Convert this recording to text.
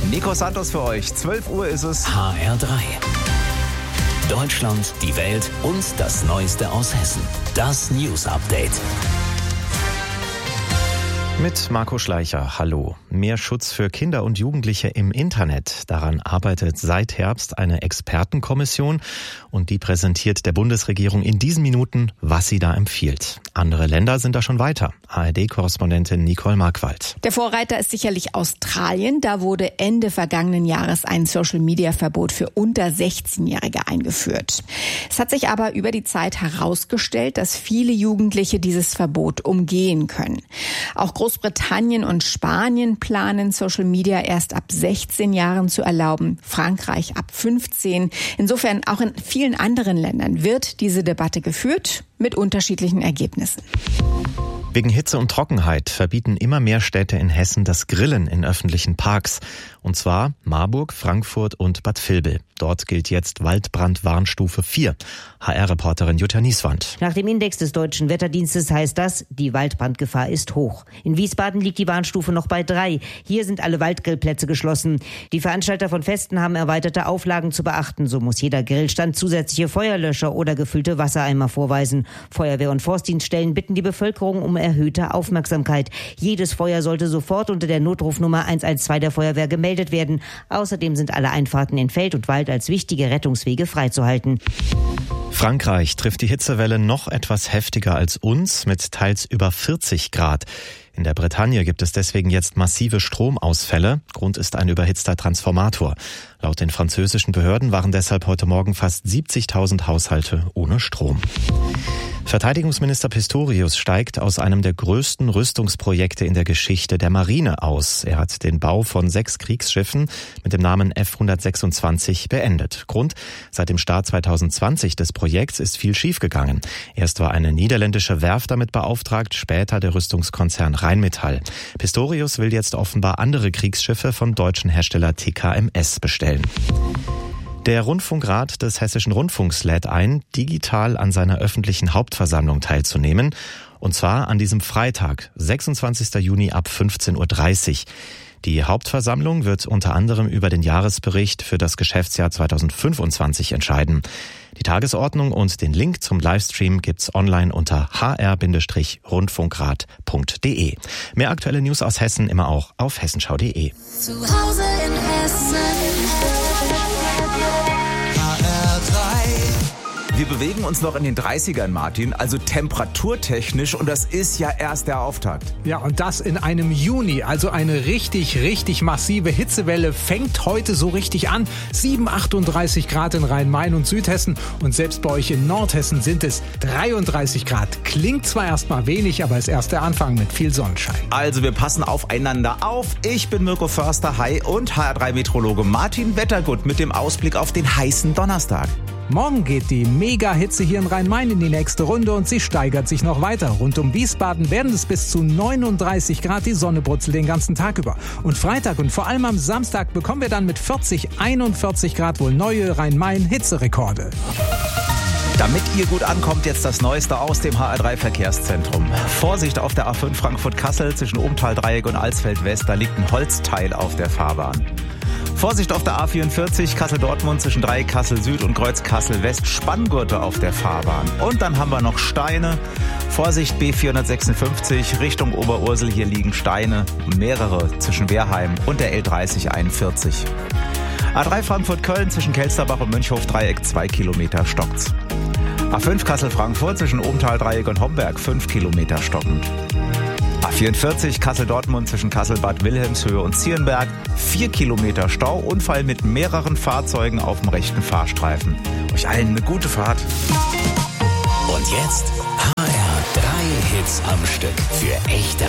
Nico Santos für euch. 12 Uhr ist es. HR3. Deutschland, die Welt und das Neueste aus Hessen. Das News Update. Mit Marco Schleicher. Hallo. Mehr Schutz für Kinder und Jugendliche im Internet. Daran arbeitet seit Herbst eine Expertenkommission und die präsentiert der Bundesregierung in diesen Minuten, was sie da empfiehlt. Andere Länder sind da schon weiter. ARD-Korrespondentin Nicole Markwald. Der Vorreiter ist sicherlich Australien. Da wurde Ende vergangenen Jahres ein Social-Media-Verbot für unter 16-Jährige eingeführt. Es hat sich aber über die Zeit herausgestellt, dass viele Jugendliche dieses Verbot umgehen können. Auch Großbritannien und Spanien planen, Social Media erst ab 16 Jahren zu erlauben, Frankreich ab 15. Insofern auch in vielen anderen Ländern wird diese Debatte geführt, mit unterschiedlichen Ergebnissen. Wegen Hitze und Trockenheit verbieten immer mehr Städte in Hessen das Grillen in öffentlichen Parks. Und zwar Marburg, Frankfurt und Bad Vilbel. Dort gilt jetzt Waldbrandwarnstufe 4. HR-Reporterin Jutta Nieswand. Nach dem Index des Deutschen Wetterdienstes heißt das, die Waldbrandgefahr ist hoch. In Wiesbaden liegt die Warnstufe noch bei 3. Hier sind alle Waldgrillplätze geschlossen. Die Veranstalter von Festen haben erweiterte Auflagen zu beachten. So muss jeder Grillstand zusätzliche Feuerlöscher oder gefüllte Wassereimer vorweisen. Feuerwehr- und Forstdienststellen bitten die Bevölkerung um erhöhte Aufmerksamkeit. Jedes Feuer sollte sofort unter der Notrufnummer 112 der Feuerwehr gemeldet werden. Außerdem sind alle Einfahrten in Feld und Wald als wichtige Rettungswege freizuhalten. Frankreich trifft die Hitzewelle noch etwas heftiger als uns mit teils über 40 Grad. In der Bretagne gibt es deswegen jetzt massive Stromausfälle. Grund ist ein überhitzter Transformator. Laut den französischen Behörden waren deshalb heute Morgen fast 70.000 Haushalte ohne Strom. Verteidigungsminister Pistorius steigt aus einem der größten Rüstungsprojekte in der Geschichte der Marine aus. Er hat den Bau von 6 Kriegsschiffen mit dem Namen F-126 beendet. Grund: Seit dem Start 2020 des Projekts ist viel schiefgegangen. Erst war eine niederländische Werft damit beauftragt, später der Rüstungskonzern Rheinmetall. Pistorius will jetzt offenbar andere Kriegsschiffe vom deutschen Hersteller TKMS bestellen. Der Rundfunkrat des Hessischen Rundfunks lädt ein, digital an seiner öffentlichen Hauptversammlung teilzunehmen. Und zwar an diesem Freitag, 26. Juni ab 15.30 Uhr. Die Hauptversammlung wird unter anderem über den Jahresbericht für das Geschäftsjahr 2025 entscheiden. Die Tagesordnung und den Link zum Livestream gibt's online unter hr-rundfunkrat.de. Mehr aktuelle News aus Hessen immer auch auf hessenschau.de. Zu Hause in Hessen. Wir bewegen uns noch in den 30ern, Martin, also temperaturtechnisch, und das ist ja erst der Auftakt. Ja, und das in einem Juni, also eine richtig massive Hitzewelle fängt heute so richtig an. 38 Grad in Rhein-Main und Südhessen und selbst bei euch in Nordhessen sind es 33 Grad. Klingt zwar erstmal wenig, aber ist erst der Anfang mit viel Sonnenschein. Also wir passen aufeinander auf. Ich bin Mirko Förster, hi, und HR3-Meteorologe Martin Wettergut mit dem Ausblick auf den heißen Donnerstag. Morgen geht die Mega-Hitze hier in Rhein-Main in die nächste Runde und sie steigert sich noch weiter. Rund um Wiesbaden werden es bis zu 39 Grad, die Sonne brutzelt den ganzen Tag über. Und Freitag und vor allem am Samstag bekommen wir dann mit 41 Grad wohl neue Rhein-Main-Hitzerekorde. Damit ihr gut ankommt, jetzt das Neueste aus dem HR3-Verkehrszentrum. Vorsicht auf der A5 Frankfurt-Kassel zwischen Obenthal-Dreieck und Alsfeld-West, da liegt ein Holzteil auf der Fahrbahn. Vorsicht auf der A44 Kassel-Dortmund zwischen Dreieck Kassel-Süd und Kreuz Kassel-West, Spanngurte auf der Fahrbahn. Und dann haben wir noch Steine. Vorsicht B456 Richtung Oberursel, hier liegen Steine, mehrere zwischen Wehrheim und der L3041. A3 Frankfurt-Köln zwischen Kelsterbach und Mönchhof-Dreieck 2 Kilometer stockt's. A5 Kassel-Frankfurt zwischen Obenthal-Dreieck und Homberg 5 Kilometer stockend. A44 Kassel-Dortmund zwischen Kassel-Bad Wilhelmshöhe und Zierenberg 4 Kilometer Stau, Unfall mit mehreren Fahrzeugen auf dem rechten Fahrstreifen. Euch allen eine gute Fahrt. Und jetzt HR3 Hits am Stück für echte